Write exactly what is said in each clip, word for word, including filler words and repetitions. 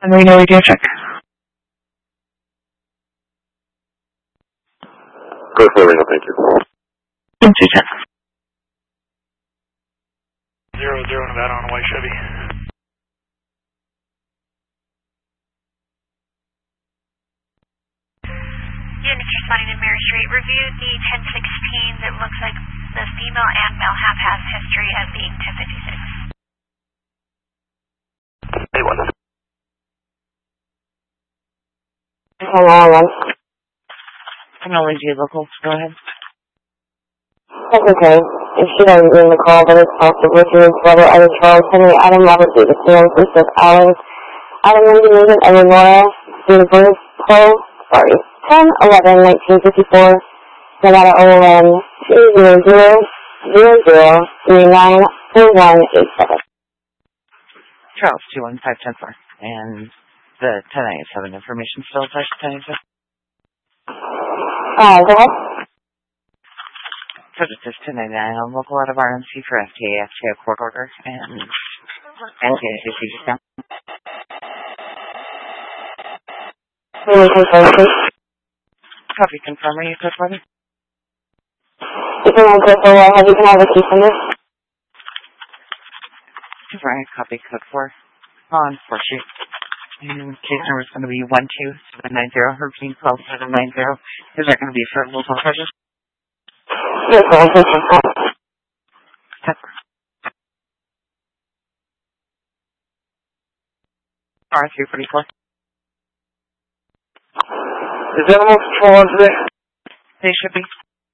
And we know we do a check. Go for Reno, thank you. Two ten. Zero zero Nevada on a white Chevy. Unit responding to Mary Street. Reviewed the ten sixteen. It looks like the female and male have had history of being ten fifty-six. Hey, one. Hello, one. I'm going to leave you local. Go ahead. That's okay. If she doesn't ring the call, but it's possible Richard, Robert, Evan, Charles, Henry, Adam, Robert, David, Sam, Joseph, Alan, Adam, Lindsay, Nathan, Evan, Laura, David, Bruce, Paul, sorry, ten eleven nineteen fifty-four, Nevada O N two zero zero zero zero three nine four one eight seven. Charles, two one five ten four. And the ten ninety-seven information still attached to ten ninety-seven? Uh, go ahead. So this is ten ninety-nine on local out of R M C for F T A, F T A court order, and F T A C discount. Really confirm, please. Copy confirm, are you code for me? You can answer for what? Have you can have a key from this? Right, copy code four on four sheet. And case number is going to be one two seven nine zero, Hurricane twelve seven nine zero. Is that going to be for local charges? Yes, sir. Yes, sir. R three forty-four. Is Animal Control on today? They should be.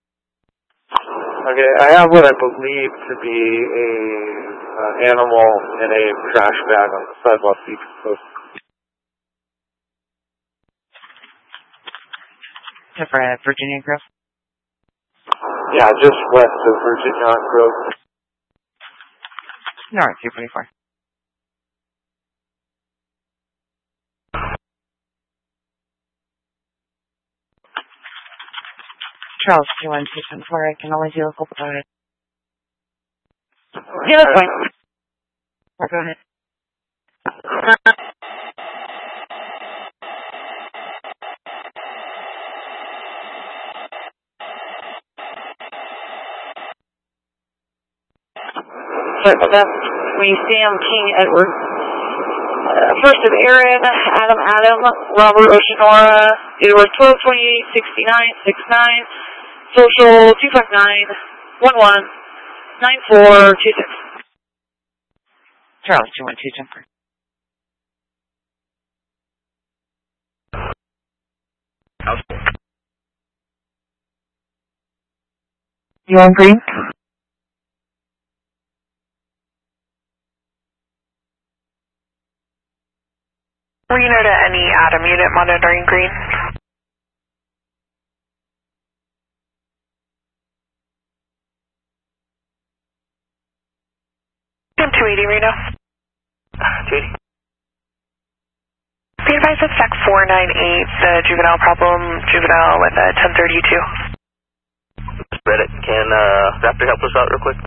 Okay, I have what I believe to be a uh, animal in a trash bag on the sidewalk seat post. For Virginia Grove? Yeah, just west of Virginia Grove. No, R three forty-four. Charles, two one two seven four, I can only do local provide. Yeah, that's fine. Go ahead. Sorry about that. We Sam King Edward. Uh, first is Aaron, Adam Adam, Robert Oceanora, Edward twelve twenty-eight sixty-nine sixty-nine, social two five nine one one nine four two six. Charles, two one two jumper. You on green? Reno to any Adam unit monitoring green. I'm two eighty Reno. two eighty. Be advised at S E C four nine eight, the juvenile problem, juvenile with a ten thirty-two. Reddit, can uh, Raptor help us out real quick?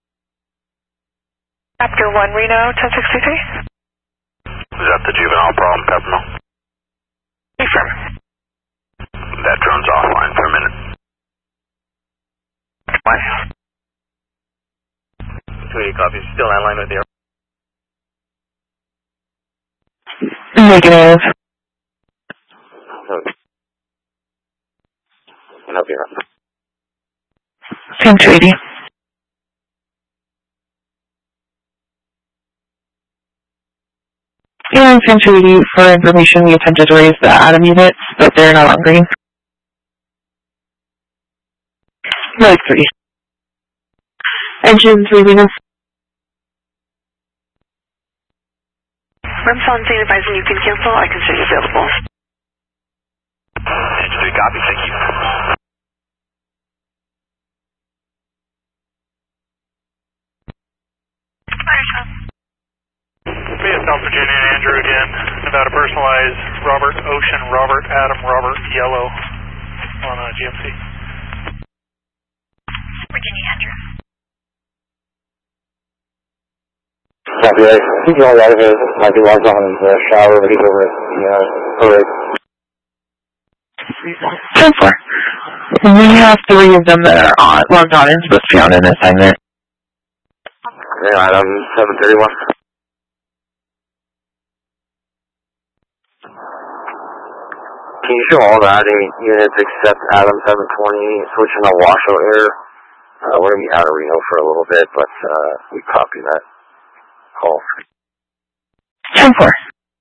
Raptor one Reno, ten sixty-three. Is that the juvenile problem, Pepino? Confirm. That drone's offline for a minute. Why? two eighty copies, still online with the Negative. Can help you out. Sam two eighty. And Sam two eighty, for information, we attempted to raise the Adam units, but they're not on green. No, three. Engine three Venus. Rem Son advising you can cancel, I can see you available. Engine three copy, thank you. South Virginia, Andrew again. Nevada personalized, Robert Ocean, Robert Adam, Robert Yellow on uh, G M C. Virginia, Andrew. copy. I think the only item is might be logged on is the shower, but he's over at the uh, parade. ten four. We have three of them that are on, logged on and supposed to be on an assignment. Yeah, item seven thirty-one. Can you show all the adding units except Adam seven twenty switching to Washoe Air? Uh, we're going to be out of Reno for a little bit, but uh, we copy that call. ten four.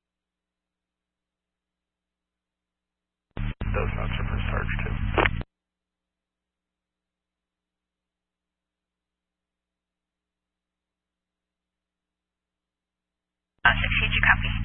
Those notes are for Sarge, too. Uh, six, did you copy?